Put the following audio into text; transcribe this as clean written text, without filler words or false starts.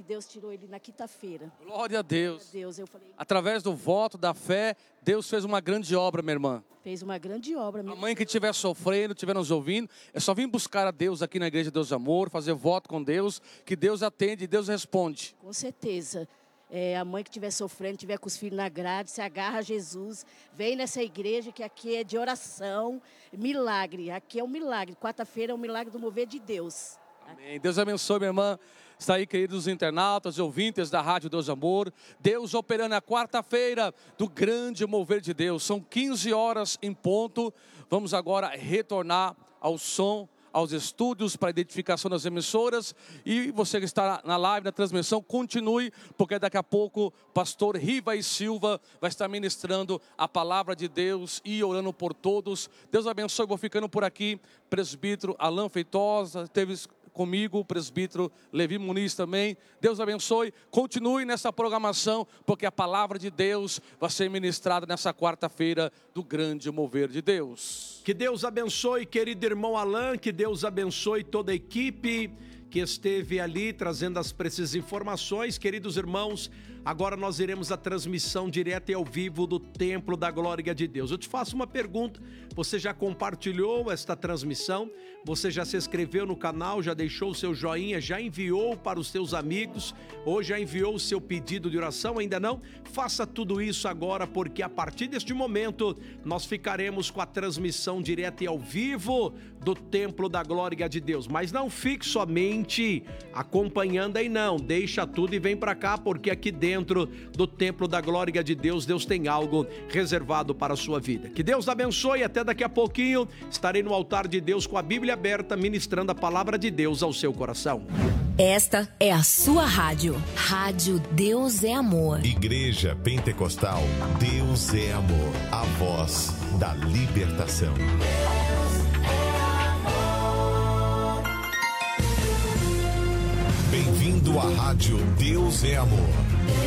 Deus tirou ele na quinta-feira. Glória a Deus. Eu falei, Através do voto, da fé, Deus fez uma grande obra, minha irmã. fez uma grande obra. A mãe que estiver sofrendo, estiver nos ouvindo, é só vir buscar a Deus aqui na Igreja Deus Amor, fazer voto com Deus, que Deus atende e Deus responde. Com certeza. A mãe que estiver sofrendo, estiver com os filhos na grade, se agarra a Jesus, vem nessa igreja que aqui é de oração, milagre. Aqui é um milagre. Quarta-feira é um milagre do mover de Deus. Amém. Deus abençoe, minha irmã. Está aí, queridos internautas, ouvintes da Rádio Deus Amor. Deus operando na quarta-feira do grande mover de Deus. São 15 horas em ponto. Vamos agora retornar ao som, aos estúdios para identificação das emissoras. E você que está na live, na transmissão, continue, porque daqui a pouco o pastor Riva e Silva vai estar ministrando a palavra de Deus e orando por todos. Deus abençoe, vou ficando por aqui. Presbítero Alain Feitosa, teve comigo, o presbítero Levi Muniz também. Deus abençoe, continue nessa programação, porque a palavra de Deus vai ser ministrada nessa quarta-feira do grande mover de Deus. Que Deus abençoe, querido irmão Alain, que Deus abençoe toda a equipe que esteve ali trazendo as precisas informações. Queridos irmãos, agora nós iremos à transmissão direta e ao vivo do Templo da Glória de Deus. Eu te faço uma pergunta, você já compartilhou esta transmissão? Você já se inscreveu no canal, já deixou o seu joinha, já enviou para os seus amigos, ou já enviou o seu pedido de oração? Ainda não? Faça tudo isso agora, porque a partir deste momento nós ficaremos com a transmissão direta e ao vivo do Templo da Glória de Deus. Mas não fique somente acompanhando aí não, deixa tudo e vem para cá, porque aqui dentro do Templo da Glória de Deus, Deus tem algo reservado para a sua vida. Que Deus abençoe, até daqui a pouquinho estarei no altar de Deus com a Bíblia aberta, ministrando a palavra de Deus ao seu coração. Esta é a sua rádio. Rádio Deus é Amor. Igreja Pentecostal Deus é Amor. A voz da libertação. Bem-vindo à Rádio Deus é Amor.